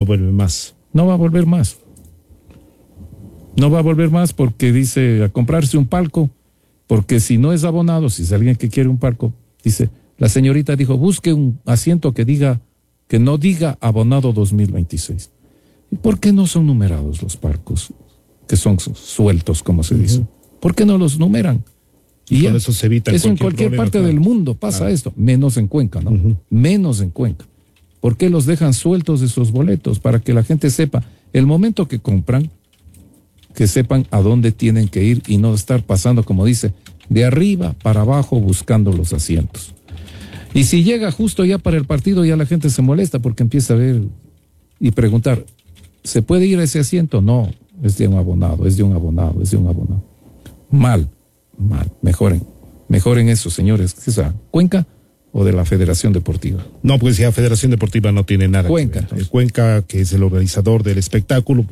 vuelve más. No va a volver más. No va a volver más porque dice a comprarse un palco, porque si no es abonado, si es alguien que quiere un palco, dice, la señorita dijo, busque un asiento que no diga abonado 2026. ¿Y por qué no son numerados los palcos? Que son sueltos, como se dice. ¿Por qué no los numeran? Y con eso se evita eso en cualquier parte del mundo pasa esto, menos en Cuenca, ¿no? Menos en Cuenca. ¿Por qué los dejan sueltos esos boletos? Para que la gente sepa, el momento que compran, que sepan a dónde tienen que ir y no estar pasando, como dice, de arriba para abajo buscando los asientos. Y si llega justo ya para el partido, ya la gente se molesta porque empieza a ver y preguntar, ¿se puede ir a ese asiento? No, es de un abonado, es de un abonado, es de un abonado. Mal, mejoren eso, señores. ¿Qué es Cuenca o de la Federación Deportiva? No, pues ya Federación Deportiva no tiene nada Cuenca, que ver. Cuenca, que es el organizador del espectáculo,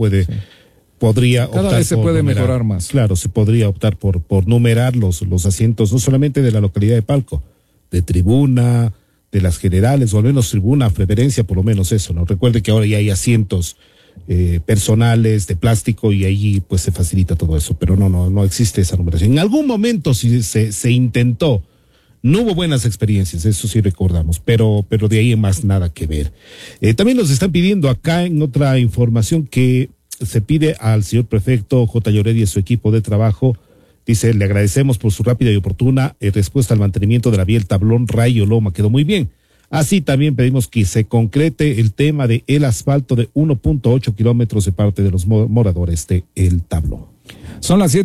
podría optar cada vez se puede mejorar más. Claro, se podría optar por numerar los asientos, no solamente de la localidad de Palco, de tribuna, de las generales, o al menos tribuna, preferencia, por lo menos eso, ¿no? Recuerde que ahora ya hay asientos personales de plástico y ahí pues se facilita todo eso, pero no existe esa numeración. En algún momento sí se intentó, no hubo buenas experiencias, eso sí recordamos, pero de ahí en más nada que ver. También nos están pidiendo acá en otra información que se pide al señor prefecto J. Lloredi y su equipo de trabajo. Dice, le agradecemos por su rápida y oportuna respuesta al mantenimiento de la vía El Tablón Rayo Loma. Quedó muy bien. Así también pedimos que se concrete el tema de el asfalto de 1.8 kilómetros de parte de los moradores de El Tablón. Son las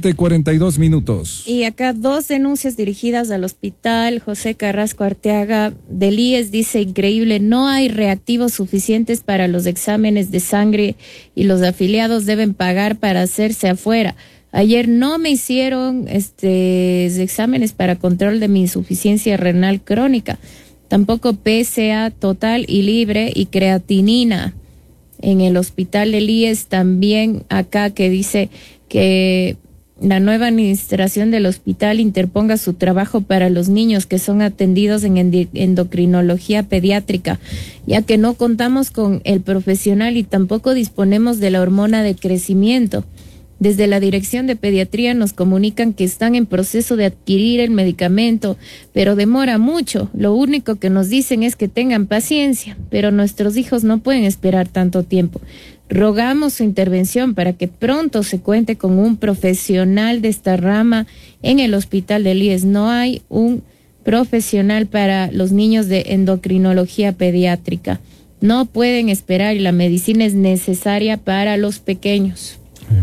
7:42. Y acá 2 denuncias dirigidas al hospital José Carrasco Arteaga del IES. Dice, increíble, no hay reactivos suficientes para los exámenes de sangre y los afiliados deben pagar para hacerse afuera. Ayer no me hicieron exámenes para control de mi insuficiencia renal crónica. Tampoco PSA total y libre y creatinina. En el hospital del IES también acá que dice que la nueva administración del hospital interponga su trabajo para los niños que son atendidos en endocrinología pediátrica, ya que no contamos con el profesional y tampoco disponemos de la hormona de crecimiento. Desde la Dirección de Pediatría nos comunican que están en proceso de adquirir el medicamento, pero demora mucho. Lo único que nos dicen es que tengan paciencia, pero nuestros hijos no pueden esperar tanto tiempo. Rogamos su intervención para que pronto se cuente con un profesional de esta rama en el hospital del IES. No hay un profesional para los niños de endocrinología pediátrica. No pueden esperar y la medicina es necesaria para los pequeños.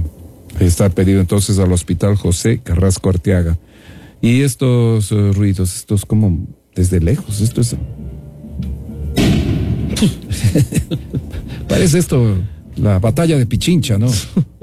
Está pedido entonces al hospital José Carrasco Arteaga. Y estos ruidos, estos como desde lejos, esto es... Parece esto la batalla de Pichincha, ¿no?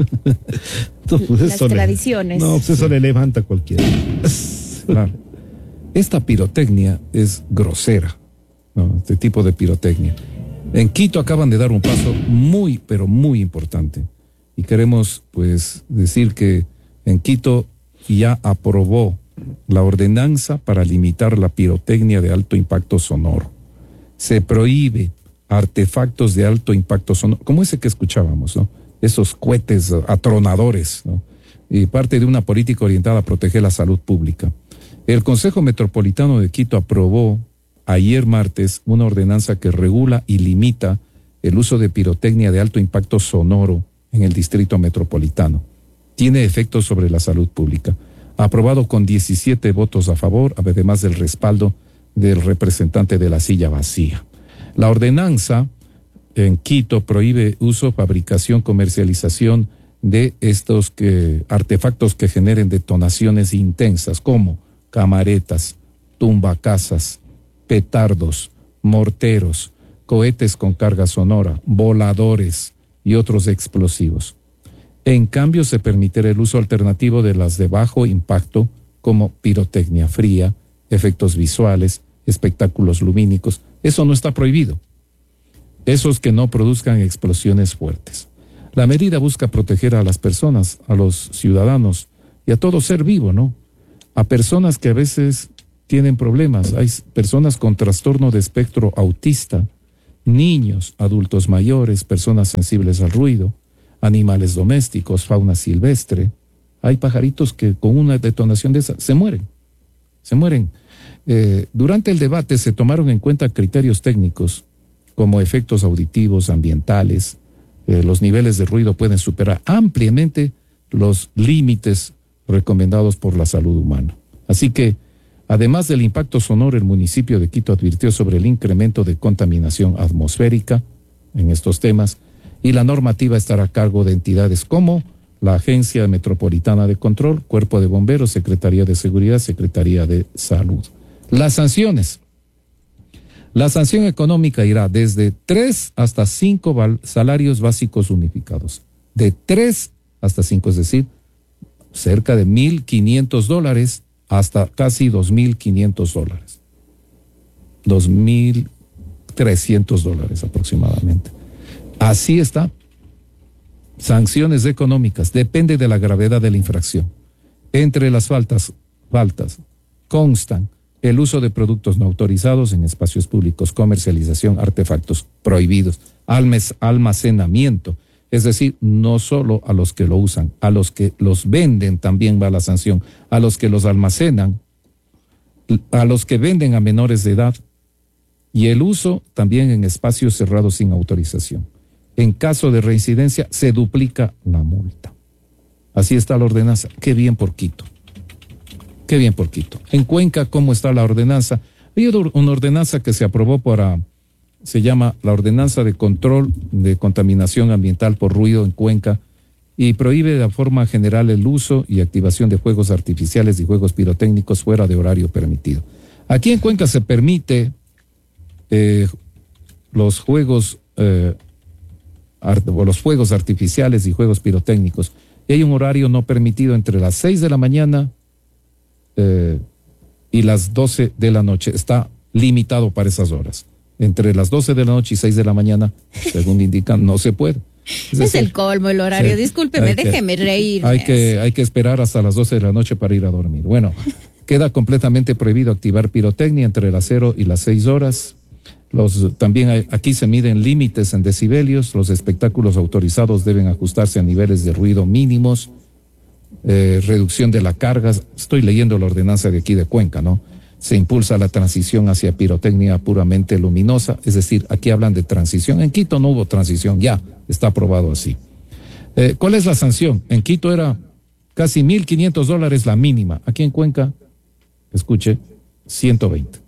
Las tradiciones. Pues eso le levanta cualquiera. Claro. Esta pirotecnia es grosera, ¿no? Este tipo de pirotecnia. En Quito acaban de dar un paso muy, pero muy importante. Y queremos, pues, decir que en Quito ya aprobó la ordenanza para limitar la pirotecnia de alto impacto sonoro. Se prohíbe artefactos de alto impacto sonoro, como ese que escuchábamos, ¿no? Esos cohetes atronadores, ¿no? Y parte de una política orientada a proteger la salud pública. El Consejo Metropolitano de Quito aprobó ayer martes una ordenanza que regula y limita el uso de pirotecnia de alto impacto sonoro en el distrito metropolitano. Tiene efectos sobre la salud pública. Aprobado con 17 votos a favor, además del respaldo del representante de la silla vacía. La ordenanza en Quito prohíbe uso, fabricación, comercialización de estos artefactos que generen detonaciones intensas, como camaretas, tumbacasas, petardos, morteros, cohetes con carga sonora, voladores y otros explosivos. En cambio, se permitirá el uso alternativo de las de bajo impacto, como pirotecnia fría, efectos visuales, espectáculos lumínicos. Eso no está prohibido. Esos que no produzcan explosiones fuertes. La medida busca proteger a las personas, a los ciudadanos y a todo ser vivo, ¿no? A personas que a veces tienen problemas. Hay personas con trastorno de espectro autista niños, adultos mayores, personas sensibles al ruido, animales domésticos, fauna silvestre. Hay pajaritos que con una detonación de esa se mueren. Durante el debate se tomaron en cuenta criterios técnicos como efectos auditivos, ambientales. Los niveles de ruido pueden superar ampliamente los límites recomendados por la salud humana. Así que, además del impacto sonoro, el municipio de Quito advirtió sobre el incremento de contaminación atmosférica en estos temas, y la normativa estará a cargo de entidades como la Agencia Metropolitana de Control, Cuerpo de Bomberos, Secretaría de Seguridad, Secretaría de Salud. Las sanciones. La sanción económica irá desde 3 hasta 5 salarios básicos unificados. De 3 hasta 5, es decir, cerca de $1,500 hasta casi $2,500. $2,300 aproximadamente. Así está. Sanciones económicas, depende de la gravedad de la infracción. Entre las faltas constan el uso de productos no autorizados en espacios públicos, comercialización, artefactos prohibidos, almacenamiento, es decir, no solo a los que lo usan, a los que los venden también va la sanción, a los que los almacenan, a los que venden a menores de edad, y el uso también en espacios cerrados sin autorización. En caso de reincidencia, se duplica la multa. Así está la ordenanza. Qué bien por Quito. Qué bien por Quito. En Cuenca, ¿cómo está la ordenanza? Hay una ordenanza que se aprobó se llama la Ordenanza de Control de Contaminación Ambiental por Ruido en Cuenca, y prohíbe de forma general el uso y activación de fuegos artificiales y juegos pirotécnicos fuera de horario permitido. Aquí en Cuenca se permite los fuegos artificiales y juegos pirotécnicos. Y hay un horario no permitido entre las 6 de la mañana y las 12 de la noche. Está limitado para esas horas. Entre las 12 de la noche y 6 de la mañana, según indican, no se puede. Es decir, el colmo el horario. Sí, discúlpeme, déjeme reír. Hay que esperar hasta las 12 de la noche para ir a dormir. Bueno, queda completamente prohibido activar pirotecnia entre las 0 y las 6 horas. También aquí se miden límites en decibelios. Los espectáculos autorizados deben ajustarse a niveles de ruido mínimos. Reducción de la carga. Estoy leyendo la ordenanza de aquí de Cuenca, ¿no? Se impulsa la transición hacia pirotecnia puramente luminosa. Es decir, aquí hablan de transición. En Quito no hubo transición, ya está aprobado así. ¿Cuál es la sanción? En Quito era casi $1,500 la mínima. Aquí en Cuenca, escuche, $120.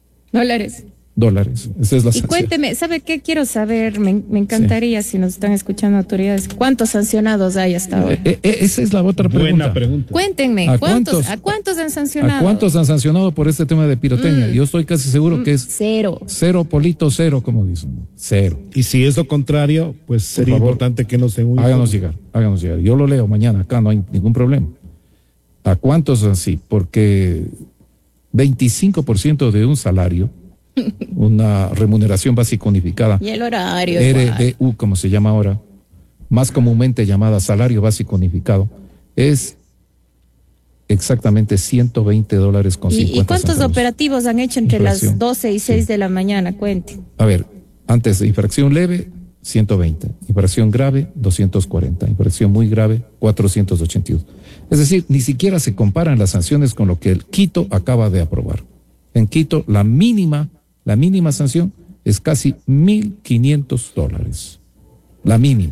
Esa es la sanción. Y cuénteme, ¿sabe qué quiero saber? Me encantaría, si nos están escuchando autoridades, ¿cuántos sancionados hay hasta ahora? Esa es la otra pregunta. Buena pregunta. Cuéntenme, ¿a cuántos han sancionado? ¿A cuántos han sancionado por este tema de pirotecnia? Yo estoy casi seguro que es cero. Cero, Polito, cero, como dicen. Cero. Y si es lo contrario, pues sería importante que nos den un... Háganos llegar. Yo lo leo mañana, acá no hay ningún problema. ¿A cuántos así? Porque 25% de un salario, una remuneración básica unificada. Y el horario. RBU, como se llama ahora, más comúnmente llamada salario básico unificado, es exactamente $120 con 50 ¿Y cuántos centavos. Operativos han hecho entre las 12 y 6 de la mañana? Cuente. A ver, antes de infracción leve, 120. Infracción grave, 240. Infracción muy grave, 482. Es decir, ni siquiera se comparan las sanciones con lo que el Quito acaba de aprobar. En Quito, la mínima sanción es casi $1,500. La mínima.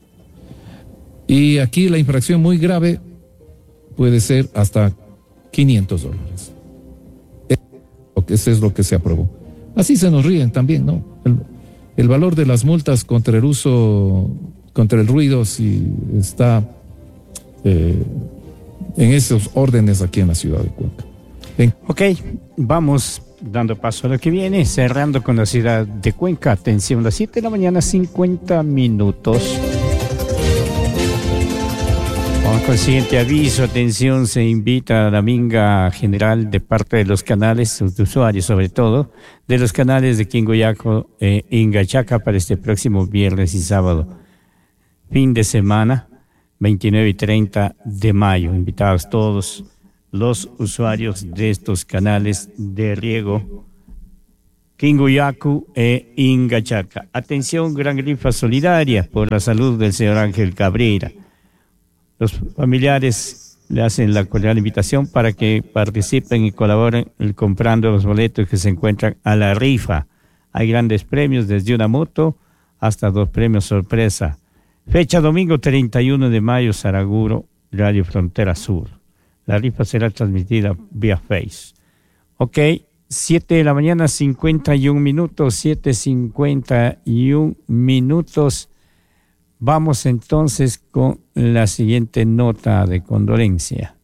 Y aquí la infracción muy grave puede ser hasta $500. Eso es lo que se aprobó. Así se nos ríen también, ¿no? El valor de las multas contra el ruido, si está en esos órdenes aquí en la ciudad de Cuenca. Ok, vamos dando paso a lo que viene, cerrando con la ciudad de Cuenca. Atención, las 7 de la mañana, 50 minutos. Vamos con el siguiente aviso. Atención, se invita a la minga general de parte de los canales, de usuarios sobre todo, de los canales de Quingoyaco e Ingachaca para este próximo viernes y sábado. Fin de semana, 29 y 30 de mayo. Invitados todos los usuarios de estos canales de riego Quinguyacu e Ingachaca. Atención, gran rifa solidaria por la salud del señor Ángel Cabrera. Los familiares le hacen la cordial invitación para que participen y colaboren comprando los boletos que se encuentran a la rifa. Hay grandes premios, desde una moto hasta 2 premios sorpresa. Fecha domingo 31 de mayo, Saraguro, Radio Frontera Sur. La rifa será transmitida vía Face. Ok, 7 de la mañana, 51 minutos, 7:51 minutos. Vamos entonces con la siguiente nota de condolencia.